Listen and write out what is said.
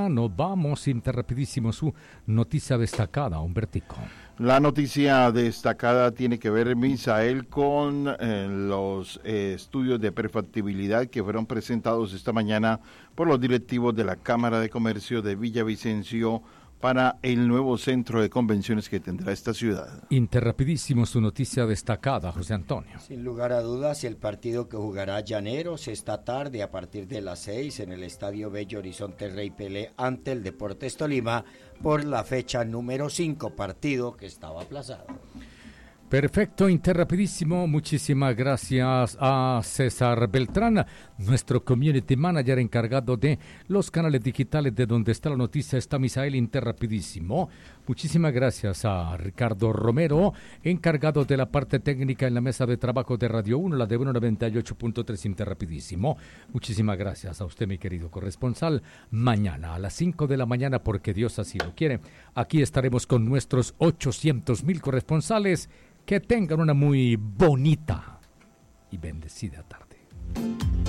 mañana. Nos vamos interrapidísimo su noticia destacada, Humbertico. La noticia destacada tiene que ver, Misael, con los estudios de prefactibilidad que fueron presentados esta mañana por los directivos de la Cámara de Comercio de Villavicencio para el nuevo centro de convenciones que tendrá esta ciudad. Interrapidísimo su noticia destacada, José Antonio. Sin lugar a dudas, el partido que jugará Llaneros esta tarde a partir de las 6 en el Estadio Bello Horizonte Rey Pelé ante el Deportes Tolima por la fecha número 5, partido que estaba aplazado. Perfecto, interrapidísimo. Muchísimas gracias a César Beltrán, nuestro community manager encargado de los canales digitales de donde está la noticia. Está Misael, interrapidísimo. Muchísimas gracias a Ricardo Romero, encargado de la parte técnica en la mesa de trabajo de Radio 1, la de 198.3, interrapidísimo. Muchísimas gracias a usted, mi querido corresponsal. Mañana a las 5 de la mañana, porque Dios así lo quiere, aquí estaremos con nuestros 800,000 corresponsales. Que tengan una muy bonita y bendecida tarde.